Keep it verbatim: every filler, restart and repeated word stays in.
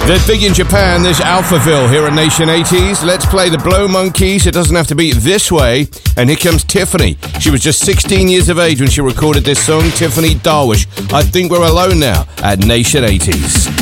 They're big in Japan. There's Alphaville here at Nation eighties. Let's play the Blow Monkeys. It doesn't have to be this way. And here comes Tiffany. She was just sixteen years of age when she recorded this song, Tiffany Darwish. I think we're alone now at Nation eighties.